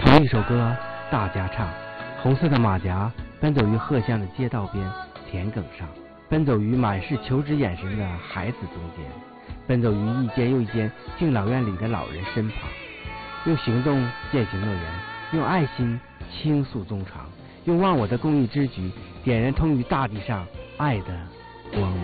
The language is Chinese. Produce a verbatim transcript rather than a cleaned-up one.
同一首歌，大家唱。红色的马甲奔走于荷香的街道边，田埂上，奔走于满是求知眼神的孩子中间，奔走于一间又一间敬老院里的老人身旁，用行动践行诺言，用爱心倾诉衷肠，用忘我的公益之举点燃通于大地上爱的光芒。